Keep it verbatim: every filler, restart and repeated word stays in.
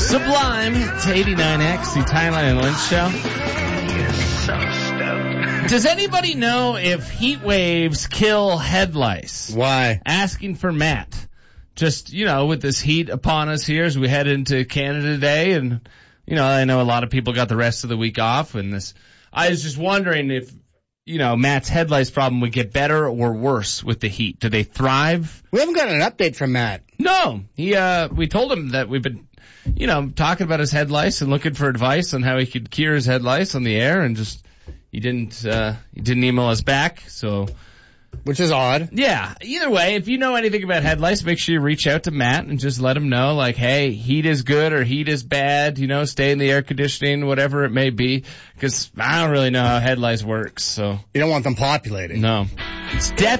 Sublime. It's eighty-nine X, the Tyler and Lynch show. Does anybody know if heat waves kill head lice? Why? Asking for Matt. Just, you know, with this heat upon us here as we head into Canada today, and, you know, I know a lot of people got the rest of the week off, and this, I was just wondering if, you know, Matt's head lice problem would get better or worse with the heat. Do they thrive? We haven't got an update from Matt. No. He, uh, we told him that we've been, you know, talking about his head lice and looking for advice on how he could cure his head lice on the air, and just, he didn't, uh, he didn't email us back, so. Which is odd. Yeah. Either way, if you know anything about head lice, make sure you reach out to Matt and just let him know, like, hey, heat is good or heat is bad, you know, stay in the air conditioning, whatever it may be, because I don't really know how head lice works, so. You don't want them populating. No. It's death.